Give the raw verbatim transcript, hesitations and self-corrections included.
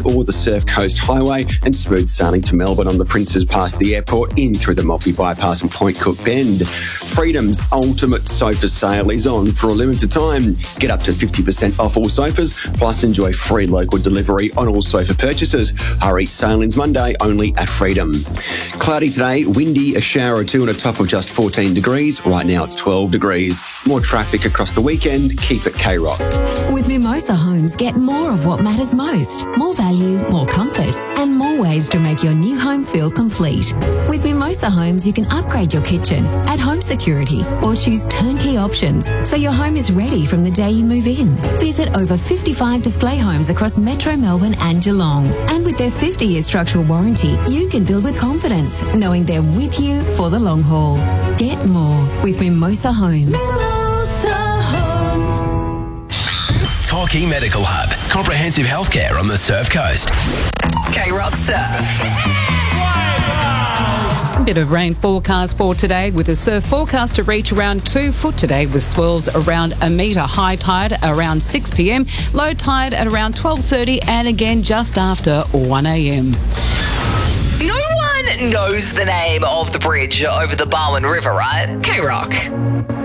or the Surf Coast Highway, and smooth sailing to Melbourne on the Princes past the airport, in through the Maltby Bypass and Point Cook Bend. Freedom's ultimate sofa sale is on for a limited time. Get up to fifty percent off all sofas, plus enjoy free local delivery on all sofa purchases. Hurry, sale ends Monday only at Freedom. Cloudy today, windy, a shower or two and a top of just fourteen degrees. Right now it's twelve degrees. More traffic across the weekend. Keep it K-Rock. With Mimosa Homes, get more of what matters most. More value, more comfort, and more ways to make your new home feel complete. With Mimosa Homes, you can upgrade your kitchen, add home security, or choose turnkey options so your home is ready from the day you move in. Visit over fifty-five display homes across Metro Melbourne and Geelong. And with their fifty-year structural warranty, you can build with confidence, knowing they're with you for the long haul. Get more with Mimosa Homes. Mimosa Homes. Torquay Medical Hub. Comprehensive healthcare on the Surf Coast. K-Rock Surf. Bit of rain forecast for today, with a surf forecast to reach around two foot today, with swells around a metre. High tide around six p.m, low tide at around twelve thirty, and again just after one a.m. No one knows the name of the bridge over the Barwon River, right? K-Rock.